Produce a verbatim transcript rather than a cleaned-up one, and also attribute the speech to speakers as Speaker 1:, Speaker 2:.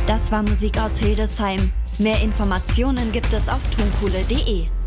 Speaker 1: Das war Musik aus Hildesheim. Mehr Informationen gibt es auf tonkohle punkt de.